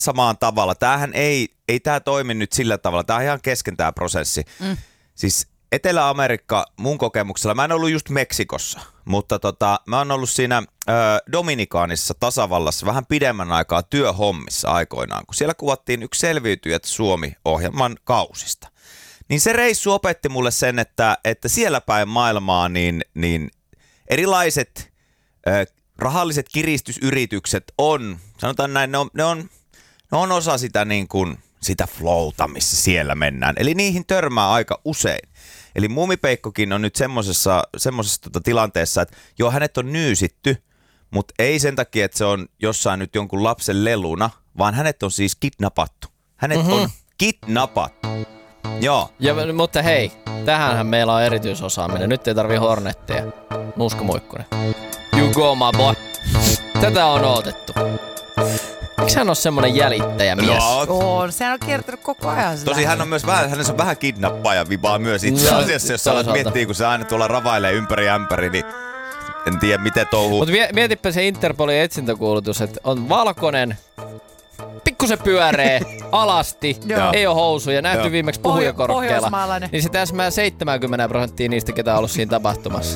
samaan tavalla. Tämähän ei tämä toimi nyt sillä tavalla. Tämä on ihan kesken tämä prosessi. Siis Etelä-Amerikka mun kokemuksella, mä en ollut just Meksikossa, mutta mä oon ollut siinä Dominikaanissa tasavallassa vähän pidemmän aikaa työhommissa aikoinaan, kun siellä kuvattiin yksi Selviytyjät Suomi-ohjelman kausista. Niin se reissu opetti mulle sen, että siellä päin maailmaa niin erilaiset rahalliset kiristysyritykset on, sanotaan näin, ne on osa sitä niin kuin sitä flowta, missä siellä mennään. Eli niihin törmää aika usein. Eli Muumipeikkokin on nyt semmoisessa tilanteessa, että joo, hänet on nyysitty, mutta ei sen takia, että se on jossain nyt jonkun lapsen leluna, vaan hänet on siis kidnappattu. Hänet on kidnappattu. Joo. Ja, mutta hei, tähänhän meillä on erityisosaaminen. Nyt ei tarvii Hornetteja. Nuuska Muikkunen. You go, my boy. Tätä on odotettu. Eikö hän ole semmonen jäljittäjämies? On, sehän on kiertänyt koko ajan sitä. Tosi hän on myös vähän kidnappaaja vibaa myös itse asiassa, jos sä miettii, kun sä aina tuolla ravailee ympäri ämpäri, niin en tiedä miten touhuu. Mutta mietipä se Interpolin etsintäkuulutus, että on valkoinen, pikkusen pyöreä, alasti, ei ole housuja, nähty viimeksi puhujakorokkeella. Niin se täsmää 70% niistä, ketä on ollut siinä tapahtumassa.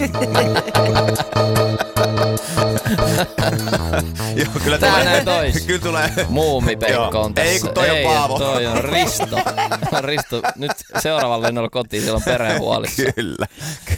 Joo, kyllä kyllä tulee. Muumipeikko on tässä. Ei, kun toi on Paavo. Toi on Risto. Nyt seuraavalla lennolla kotiin, siellä on perhe huolissa. Kyllä.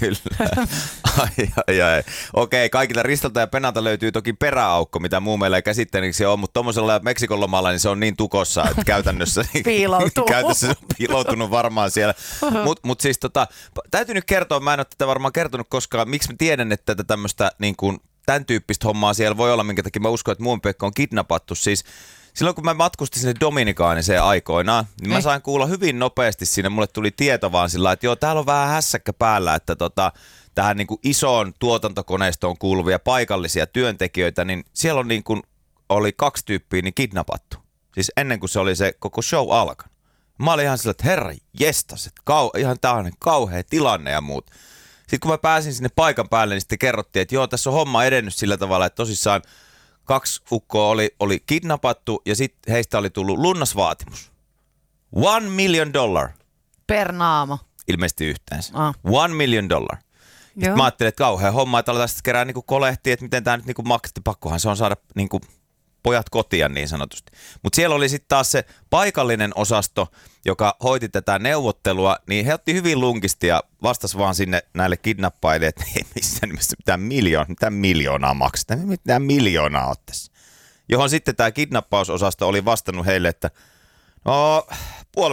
Ai. Okei, kaikilta Ristolta ja Penalta löytyy toki peräaukko, mitä muu meillä ei käsittääkseni on, mutta tommosella Meksikon lomalla niin se on niin tukossa, että käytännössä se on piiloutunut varmaan siellä. Mut siis täytyy nyt kertoa, mä en ole tätä varmaan kertonut koskaan, miksi mä tiedän, että tätä tämmöistä niin kuin tämän tyyppistä hommaa siellä voi olla, minkä takia mä uskon, että Muumipeikko on kidnappattu. Siis silloin kun mä matkustin sinne Dominikaaniseen aikoinaan, niin mä sain kuulla hyvin nopeasti siinä, mulle tuli tieto vaan sillä, että joo, täällä on vähän hässäkkä päällä, että tähän niin kuin isoon tuotantokoneistoon kuuluvia paikallisia työntekijöitä, niin siellä on niin kuin, oli 2 tyyppiä niin kidnappattu. Siis ennen kuin se oli se koko show alkanut. Mä olin ihan sillä, että herra jestas, että ihan tää on kauhea tilanne ja muut. Sitten kun mä pääsin sinne paikan päälle, niin sitten kerrottiin, että joo, tässä on homma edennyt sillä tavalla, että tosissaan 2 ukkoa oli kidnappattu ja sitten heistä oli tullut lunnasvaatimus. $1 million. Per naama. Ilmeisesti yhteensä. $1 million. Sitten mä ajattelin, että kauhean homma, että aletaan sitten kerää niinku kolehtia, että miten tämä nyt niinku maksettiin. Pakkohan se on saada niinku pojat kotia niin sanotusti. Mutta siellä oli sitten taas se paikallinen osasto, joka hoiti tätä neuvottelua, niin he otti hyvin lunkisti ja vastasi vaan sinne näille kidnappaille, että ei missään nimessä mitään miljoonaa makseta, mitään miljoonaa ottaisi. Johon sitten tämä kidnappausosasto oli vastannut heille, että no, $500,000.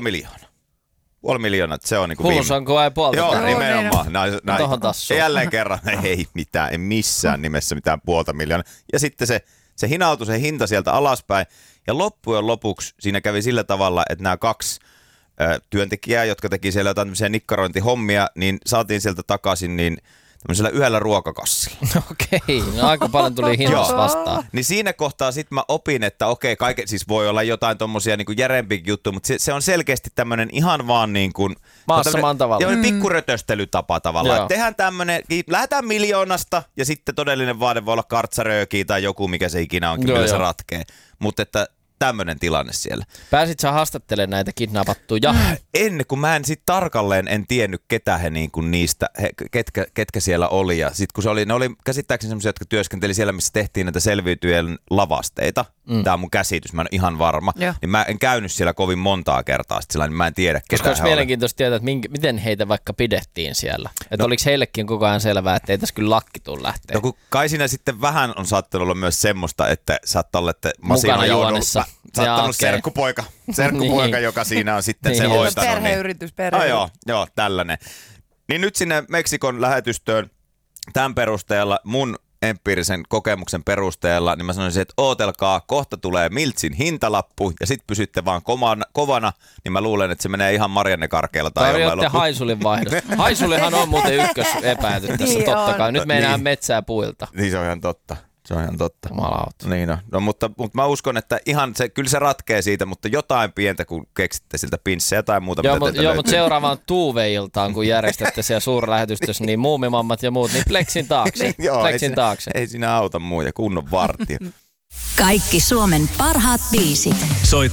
$500,000, että se on niinku viime. Hullusanko vai puolta? Joo, nimenomaan. Tohon tassuun. Jälleen kerran, ei mitään, ei missään nimessä mitään $500,000. Ja sitten se hinautui se hinta sieltä alaspäin. Ja loppujen lopuksi siinä kävi sillä tavalla, että nämä 2 työntekijää, jotka teki siellä jotain tämmöisiä nikkarointihommia, niin saatiin sieltä takaisin niin tämmöisellä yhdellä ruokakassilla. Okei, no aika paljon tuli hinnassa vastaan. Niin siinä kohtaa sitten mä opin, että okei, siis voi olla jotain tommosia niinku järempiäkin juttuja, mutta se on selkeästi tämmönen ihan vaan niin kuin maassamaan tavalla. Pikkurötöstelytapa tavallaan. Että tehdään tämmönen, lähdetään miljoonasta ja sitten todellinen vaade voi olla kartsaröökiä tai joku, mikä se ikinä onkin, millä se ratkee. Mutta että tämmöinen tilanne siellä. Pääsit sä haastattelemaan näitä kidnappattuja? Ennen kuin mä en sit tarkalleen en tiennyt, ketä he niinku niistä, ketkä siellä oli. Ja sit kun ne oli käsittääkseni semmoisia, jotka työskenteli siellä, missä tehtiin näitä Selviytyjien lavasteita. Tämä on mun käsitys, mä en ole ihan varma. Niin mä en käynyt siellä kovin montaa kertaa sit sillä, niin mä en tiedä, ketä koska olisi mielenkiintoista tietää, että miten heitä vaikka pidettiin siellä. Että oliko heillekin koko ajan selvää, että ei tässä kyllä lakki tule lähteä. No kun kai siinä sitten vähän on saattanut olla myös semmoista, että saattaa olla, että mukana juonessa. Saattanut serkkupoika, niin. Joka siinä on sitten niin. Se hoitanut. Perheyritys. Joo, tällainen. Niin nyt sinne Meksikon lähetystöön tämän perusteella, mun empiirisen kokemuksen perusteella, niin mä sanoisin, että ootelkaa, kohta tulee miltsin hintalappu ja sit pysytte vaan kovana, niin mä luulen, että se menee ihan Marianne Karkeella tai jollain loppuun. Tarjoatte Haisulin vaihdos. Haisulihan on muuten ykkös epäilty tässä totta kai. Nyt mennään metsää puilta. Niin se on ihan totta. Se on ihan totta. Jumalauta. Niin no mutta mä uskon, että ihan kyllä se ratkee siitä, mutta jotain pientä, kun keksitte siltä pinssejä tai muuta. Mutta seuraavaan Tuuve-iltaan, kun järjestätte siellä suurlähetystössä, niin Muumimammat ja muut, niin pleksin taakse. Niin, joo, pleksin taakse. Ei siinä auta muu ja kunnon vartio. Kaikki Suomen parhaat biisit.